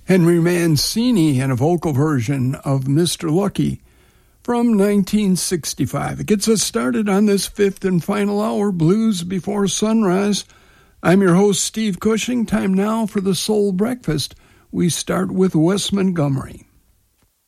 Henry Mancini and a vocal version of Mr. Lucky from 1965. It gets us started on this fifth and final hour, Blues Before Sunrise. I'm your host, Steve Cushing. Time now for the Soul Breakfast. We start with Wes Montgomery.